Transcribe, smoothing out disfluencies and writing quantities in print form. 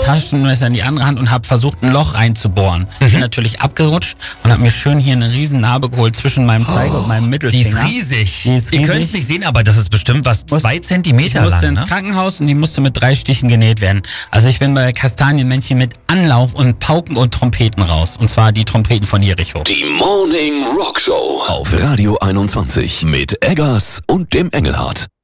Taschenmesser in die andere Hand und habe versucht, ein Loch reinzubohren. Bin natürlich abgerutscht und habe mir schön hier eine riesen Narbe geholt zwischen meinem Zeiger und meinem Mittelfinger. Die ist riesig. Ihr könnt es nicht sehen, aber das ist bestimmt 2 Zentimeter lang. Ich musste ins Krankenhaus und die musste mit 3 Stichen genäht werden. Also ich bin bei Kastanienmännchen mit Anlauf und Pauken und Trompeten raus. Und zwar die Trompeten von Jericho. Die Morning Rock Show auf Radio 21 mit Eggers und dem Engelhardt.